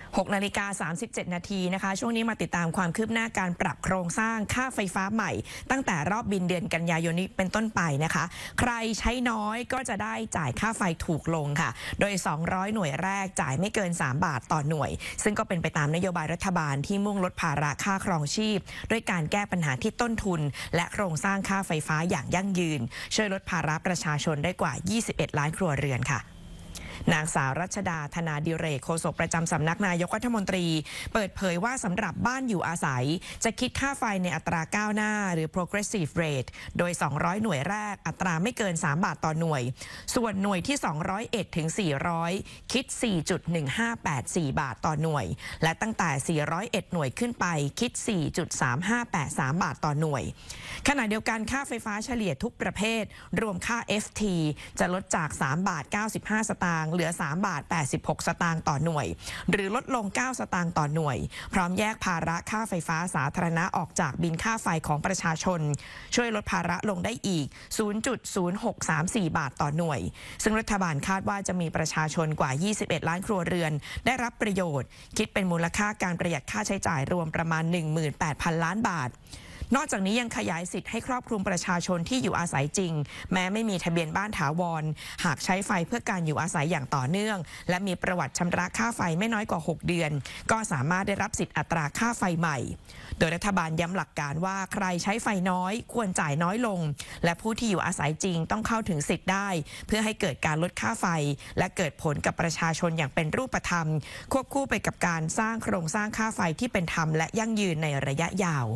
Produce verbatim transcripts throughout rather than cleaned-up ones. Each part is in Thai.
หกนาฬิกาสามสิบเจ็ดนาทีนะคะช่วงนี้มาติดตามความคืบหน้าการปรับโครงสร้างค่าไฟฟ้าใหม่ตั้งแต่รอบบินเดือนกันยายนนี้เป็นต้นไปนะคะใครใช้น้อยก็จะได้จ่ายค่าไฟถูกลงค่ะโดยสองร้อยหน่วยแรกจ่ายไม่เกินสามบาทต่อหน่วยซึ่งก็เป็นไปตามนโยบายรัฐบาลที่มุ่งลดภาระค่าครองชีพด้วยการแก้ปัญหาที่ต้นทุนและโครงสร้างค่าไฟฟ้าอย่างยั่งยืนช่วยลดภาระประชาชนได้กว่ายี่สิบเอ็ดล้านครัวเรือนค่ะนางสาวรัชดาธนาดิเรกโฆษกประจำสำนักนายกรัฐมนตรีเปิดเผยว่าสำหรับบ้านอยู่อาศัยจะคิดค่าไฟในอัตราก้าวหน้าหรือ progressive rate โดยสองร้อยหน่วยแรกอัตราไม่เกินสามบาทต่อหน่วยส่วนหน่วยที่สองร้อยเอ็ดถึงสี่ร้อยคิด สี่จุดหนึ่งห้าแปดสี่ บาทต่อหน่วยและตั้งแต่สี่ร้อยเอ็ดหน่วยขึ้นไปคิด สี่จุดสามห้าแปดสาม บาทต่อหน่วยขณะเดียวกันค่าไฟฟ้าเฉลี่ยทุกประเภทรวมค่า เอฟ ที จะลดจากสามบาทเก้าสิบห้าสตางค์เหลือสามบาทแปดสิบหกสตางค์ต่อหน่วยหรือลดลงเก้าสตางค์ต่อหน่วยพร้อมแยกภาระค่าไฟฟ้าสาธารณะออกจากบินค่าไฟของประชาชนช่วยลดภาระลงได้อีก ศูนย์จุดศูนย์หกสามสี่ บาทต่อหน่วยซึ่งรัฐบาลคาดว่าจะมีประชาชนกว่ายี่สิบเอ็ดล้านครัวเรือนได้รับประโยชน์คิดเป็นมูลค่าการประหยัดค่าใช้จ่ายรวมประมาณ หนึ่งหมื่นแปดพัน ล้านบาทนอกจากนี้ยังขยายสิทธิ์ให้ครอบคลุมประชาชนที่อยู่อาศัยจริงแม้ไม่มีทะเบียนบ้านถาวรหากใช้ไฟเพื่อการอยู่อาศัยอย่างต่อเนื่องและมีประวัติชำระค่าไฟไม่น้อยกว่าหกเดือนก็สามารถได้รับสิทธิ์อัตราค่าไฟใหม่โดยรัฐบาลย้ำหลักการว่าใครใช้ไฟน้อยควรจ่ายน้อยลงและผู้ที่อยู่อาศัยจริงต้องเข้าถึงสิทธิ์ได้เพื่อให้เกิดการลดค่าไฟและเกิดผลกับประชาชนอย่างเป็นรูปธรรมควบคู่ไปกับการสร้างโครงสร้างค่าไฟที่เป็นธรรมและยั่งยืนในระยะยาว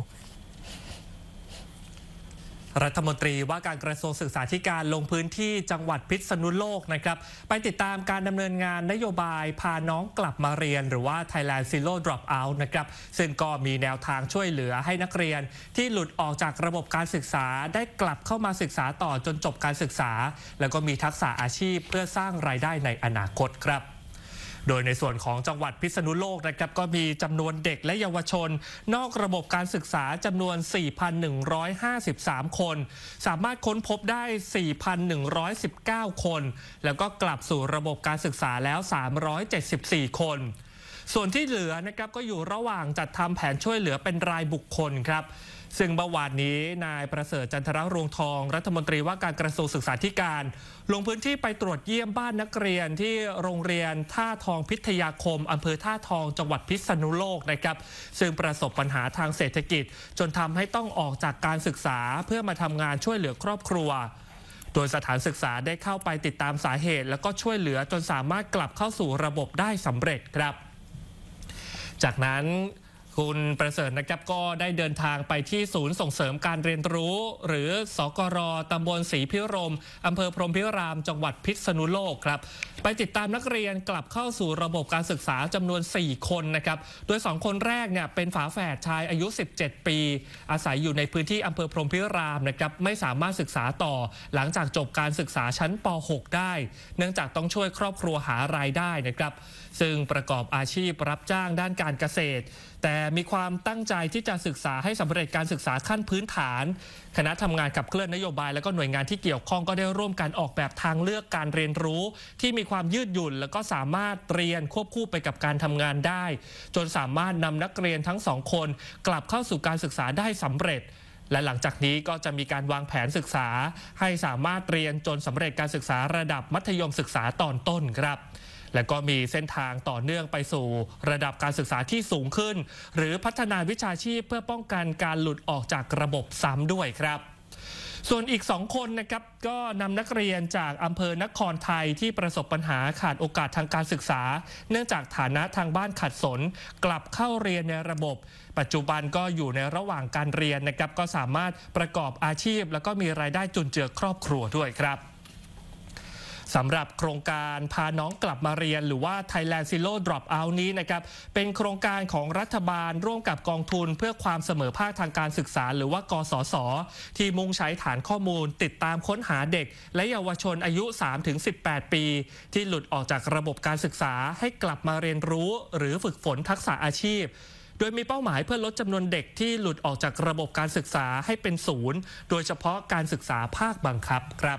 รัฐมนตรีว่าการกระทรวงศึกษาธิการลงพื้นที่จังหวัดพิษณุโลกนะครับไปติดตามการดำเนินงานนโยบายพาน้องกลับมาเรียนหรือว่า Thailand Zero Dropout นะครับซึ่งก็มีแนวทางช่วยเหลือให้นักเรียนที่หลุดออกจากระบบการศึกษาได้กลับเข้ามาศึกษาต่อจนจบการศึกษาแล้วก็มีทักษะอาชีพเพื่อสร้างรายได้ในอนาคตครับโดยในส่วนของจังหวัดพิษณุโลกนะครับก็มีจำนวนเด็กและเยาวชนนอกระบบการศึกษาจำนวน สี่พันหนึ่งร้อยห้าสิบสาม คนสามารถค้นพบได้ สี่พันหนึ่งร้อยสิบเก้า คนแล้วก็กลับสู่ระบบการศึกษาแล้ว สามร้อยเจ็ดสิบสี่ คนส่วนที่เหลือนะครับก็อยู่ระหว่างจัดทำแผนช่วยเหลือเป็นรายบุคคลครับซึ่งเมื่อวานนี้นายประเสริฐจันทรรวงทองรัฐมนตรีว่าการกระทรวงศึกษาธิการลงพื้นที่ไปตรวจเยี่ยมบ้านนักเรียนที่โรงเรียนท่าทองพิทยาคมอำเภอท่าทองจังหวัดพิษณุโลกนะครับซึ่งประสบปัญหาทางเศรษฐกิจจนทำให้ต้องออกจากการศึกษาเพื่อมาทำงานช่วยเหลือครอบครัวโดยสถานศึกษาได้เข้าไปติดตามสาเหตุแล้วก็ช่วยเหลือจนสามารถกลับเข้าสู่ระบบได้สำเร็จครับจากนั้นคุณประเสริฐนะครับก็ได้เดินทางไปที่ศูนย์ส่งเสริมการเรียนรู้หรือสกร.ตำบลศรีพิรมอำเภอพรหมพิรามจังหวัดพิษณุโลกครับไปติดตามนักเรียนกลับเข้าสู่ระบบการศึกษาจำนวนสี่คนนะครับโดยสองคนแรกเนี่ยเป็นฝาแฝดชายอายุสิบเจ็ดปีอาศัยอยู่ในพื้นที่อำเภอพรหมพิรามนะครับไม่สามารถศึกษาต่อหลังจากจบการศึกษาชั้นป หก ได้เนื่องจากต้องช่วยครอบครัวหารายได้นะครับซึ่งประกอบอาชีพรับจ้างด้านการเกษตรแต่มีความตั้งใจที่จะศึกษาให้สำเร็จการศึกษาขั้นพื้นฐานคณะทำงานขับเคลื่อนนโยบายและก็หน่วยงานที่เกี่ยวข้องก็ได้ร่วมกันออกแบบทางเลือกการเรียนรู้ที่มีความยืดหยุ่นแล้วก็สามารถเรียนควบคู่ไปกับการทำงานได้จนสามารถนำนักเรียนทั้งสองคนกลับเข้าสู่การศึกษาได้สำเร็จและหลังจากนี้ก็จะมีการวางแผนศึกษาให้สามารถเรียนจนสำเร็จการศึกษาระดับมัธยมศึกษาตอนต้นครับและก็มีเส้นทางต่อเนื่องไปสู่ระดับการศึกษาที่สูงขึ้นหรือพัฒนาวิชาชีพเพื่อป้องกันการหลุดออกจากระบบซ้ำด้วยครับส่วนอีกสองคนนะครับก็นำนักเรียนจากอำเภอนครไทยที่ประสบปัญหาขาดโอกาสทางการศึกษาเนื่องจากฐานะทางบ้านขัดสนกลับเข้าเรียนในระบบปัจจุบันก็อยู่ในระหว่างการเรียนนะครับก็สามารถประกอบอาชีพแล้วก็มีรายได้จุนเจือครอบครัวด้วยครับสำหรับโครงการพาน้องกลับมาเรียนหรือว่า Thailand Zero Dropout นี้นะครับเป็นโครงการของรัฐบาลร่วมกับกองทุนเพื่อความเสมอภาคทางการศึกษาหรือว่ากสศที่มุ่งใช้ฐานข้อมูลติดตามค้นหาเด็กและเยาวชนอายุ สามถึงสิบแปด ปีที่หลุดออกจากระบบการศึกษาให้กลับมาเรียนรู้หรือฝึกฝนทักษะอาชีพโดยมีเป้าหมายเพื่อลดจำนวนเด็กที่หลุดออกจากระบบการศึกษาให้เป็นศูนย์โดยเฉพาะการศึกษาภาคบังคับครับ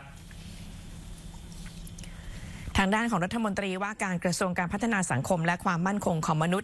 ทางด้านของรัฐมนตรีว่าการกระทรวงการพัฒนาสังคมและความมั่นคงของมนุษย์